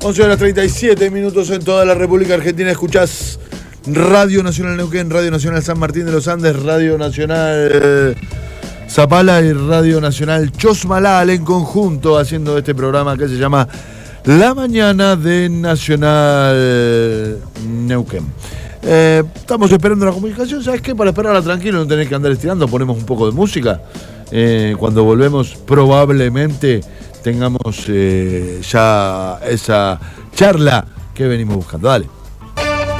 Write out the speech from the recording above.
11:37 en toda la República Argentina. Escuchás Radio Nacional Neuquén, Radio Nacional San Martín de los Andes, Radio Nacional Zapala y Radio Nacional Chosmalal en conjunto haciendo este programa que se llama La Mañana de Nacional Neuquén. Estamos esperando la comunicación. ¿Sabes qué? Para esperarla tranquilo, no tenés que andar estirando, ponemos un poco de música. Cuando volvemos probablemente tengamos ya esa charla que venimos buscando. Dale.